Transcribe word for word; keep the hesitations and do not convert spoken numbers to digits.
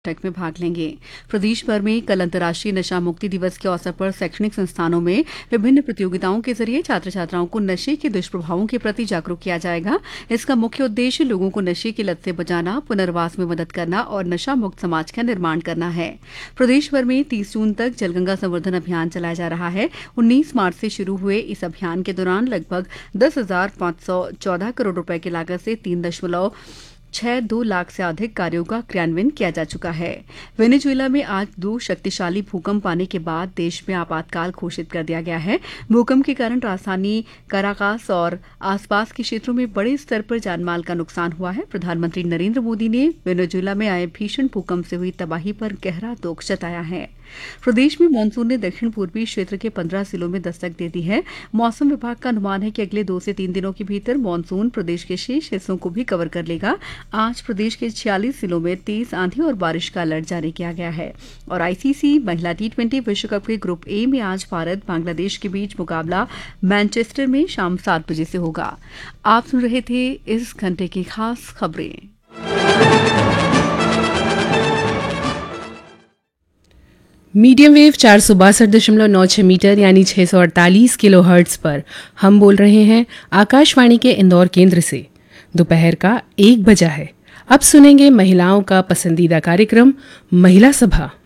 बैठक में भाग लेंगे। प्रदेश भर में कल अंतर्राष्ट्रीय नशा मुक्ति दिवस के अवसर पर शैक्षणिक संस्थानों में विभिन्न प्रतियोगिताओं के जरिए छात्र छात्राओं को नशे के दुष्प्रभावों के प्रति जागरूक किया जाएगा। इसका मुख्य उद्देश्य लोगों को नशे की लत से बचाना, पुनर्वास में मदद करना और नशा मुक्त समाज का निर्माण करना है। प्रदेश भर में तीस जून तक जलगंगा संवर्धन अभियान चलाया जा रहा है। उन्नीस मार्च से शुरू हुए इस अभियान के दौरान लगभग दस हजार पाँच सौ चौदह करोड़ रुपए की लागत से तीन दशमलव छह दो लाख से अधिक कार्यों का क्रियान्वयन किया जा चुका है। वेनेजुएला में आज दो शक्तिशाली भूकंप आने के बाद देश में आपातकाल घोषित कर दिया गया है। भूकंप के कारण राजधानी काराकास और आसपास के क्षेत्रों में बड़े स्तर पर जानमाल का नुकसान हुआ है। प्रधानमंत्री नरेंद्र मोदी ने वेनेजुएला में आए भीषण भूकंप से हुई तबाही पर गहरा दुख जताया है। प्रदेश में मानसून ने दक्षिण पूर्वी क्षेत्र के पंद्रह जिलों में दस्तक दे दी है। मौसम विभाग का अनुमान है कि अगले दो से तीन दिनों के भीतर मानसून प्रदेश के शेष हिस्सों को भी कवर कर लेगा। आज प्रदेश के छियालीस जिलों में तेज आंधी और बारिश का अलर्ट जारी किया गया है। और आईसीसी महिला टी ट्वेंटी विश्व कप के ग्रुप ए में आज भारत बांग्लादेश के बीच मुकाबला मैनचेस्टर में शाम सात बजे से होगा। आप सुन रहे थे इस घंटे की खास खबरें। मीडियम वेव चार सौ बासठ दशमलव नौ छह मीटर यानी छह सौ अड़तालीस किलो हर्ट्ज पर हम बोल रहे हैं आकाशवाणी के इंदौर केंद्र से। दोपहर का एक बजा है। अब सुनेंगे महिलाओं का पसंदीदा कार्यक्रम महिला सभा।